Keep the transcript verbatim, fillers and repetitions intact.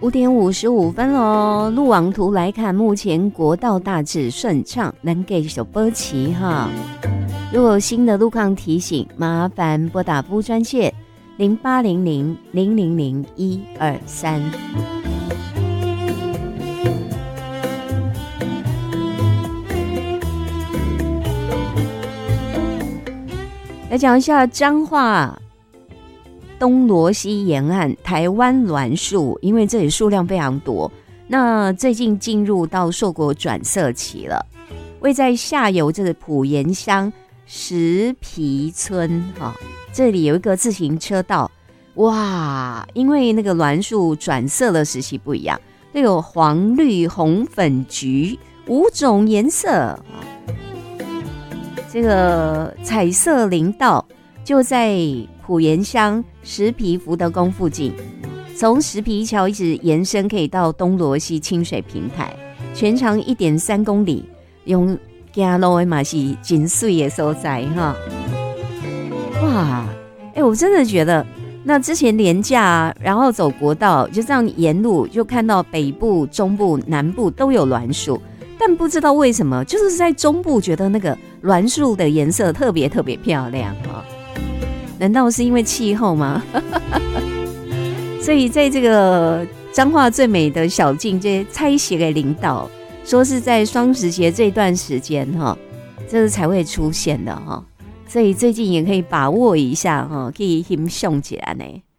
五点五十五分喽，路网图来看，目前国道大致顺畅，能给手波齐哈。如果有新的路况提醒，麻烦拨打布专线零八零零零零零一二三。来讲一下彰化东螺溪沿岸台湾栾树，因为这里数量非常多，那最近进入到硕果转色期了。位在下游这个埔盐乡石皮村哈，这里有一个自行车道，哇，因为那个栾树转色的时期不一样，都有黄、绿、红、粉、橘五种颜色。这个彩色林道就在埔盐乡石皮福德宫附近，从石皮桥一直延伸，可以到东螺溪清水平台，全长一点三公里，用走路的嘛是真水的所在哈。哇，哎、欸，我真的觉得，那之前连假，然后走国道，就这样沿路就看到北部、中部、南部都有栾树。但不知道为什么，就是在中部觉得那个栾树的颜色特别特别漂亮啊！难道是因为气候吗？所以在这个彰化最美的小径，这拆斜的林道，说是在双十节这段时间哈，这是才会出现的哈。所以最近也可以把握一下哈，可以欣赏起来呢。